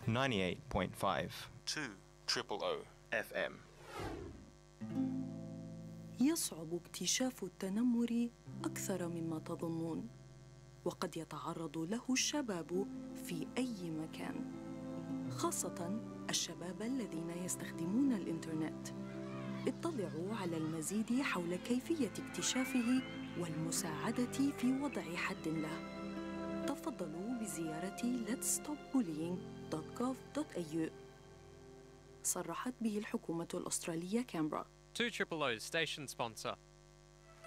98.5 2 FM. يصعب اكتشاف التنمر أكثر مما تظنون، وقد يتعرض له الشباب في أي مكان، خاصة الشباب الذين يستخدمون الإنترنت. اطلعوا على المزيد حول كيفية اكتشافه والمساعدة في وضع حد له. تفضلوا بزيارة letsstopbullying.gov.au. صرحت به الحكومة الأسترالية كامبرا. 2 Station sponsor.